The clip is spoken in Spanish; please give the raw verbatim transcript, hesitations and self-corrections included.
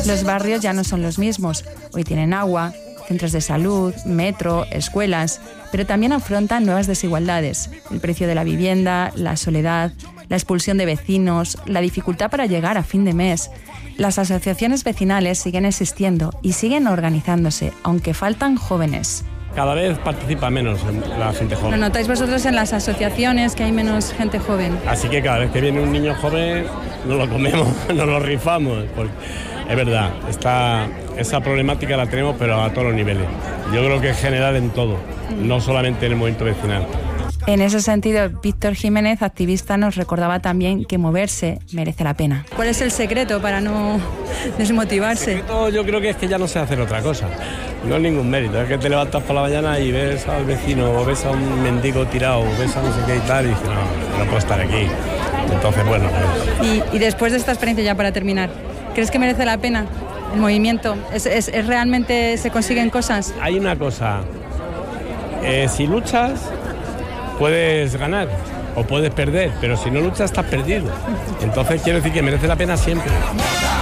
Los barrios ya no son los mismos. Hoy tienen agua, centros de salud, metro, escuelas, pero también afrontan nuevas desigualdades. El precio de la vivienda, la soledad, la expulsión de vecinos, la dificultad para llegar a fin de mes. Las asociaciones vecinales siguen existiendo y siguen organizándose, aunque faltan jóvenes. Cada vez participa menos la gente joven. ¿Lo notáis vosotros en las asociaciones que hay menos gente joven? Así que cada vez que viene un niño joven, nos lo comemos, nos lo rifamos. Porque es verdad, esta, esa problemática la tenemos, pero a todos los niveles. Yo creo que es general en todo, no solamente en el movimiento vecinal. En ese sentido, Víctor Jiménez, activista, nos recordaba también que moverse merece la pena. ¿Cuál es el secreto para no desmotivarse? El secreto yo creo que es que ya no sé hacer otra cosa. No es ningún mérito, es que te levantas por la mañana y ves al vecino, o ves a un mendigo tirado, o ves a no sé qué y tal, y dices, no, no puedo estar aquí. Entonces, bueno, pues... Y, y después de esta experiencia, ya para terminar, ¿crees que merece la pena el movimiento? ¿Es, es, es realmente se consiguen cosas? Hay una cosa, eh, si luchas, puedes ganar o puedes perder, pero si no luchas, estás perdido. Entonces, quiero decir que merece la pena siempre.